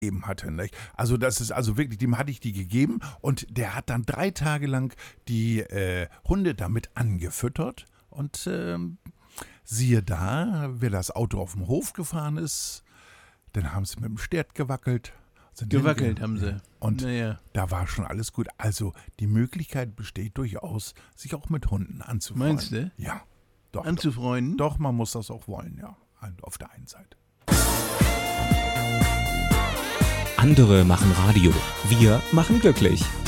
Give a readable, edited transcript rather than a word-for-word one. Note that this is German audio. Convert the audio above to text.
gegeben hatte. Nicht? Also das ist also wirklich, dem hatte ich die gegeben und der hat dann 3 Tage lang die Hunde damit angefüttert und siehe da, wer das Auto auf dem Hof gefahren ist, dann haben sie mit dem Stert gewackelt. Haben sie. Und da war schon alles gut. Also die Möglichkeit besteht durchaus, sich auch mit Hunden anzufreunden. Meinst du? Ja. Doch, anzufreunden? Doch, man muss das auch wollen, ja. Auf der einen Seite. Andere machen Radio. Wir machen glücklich.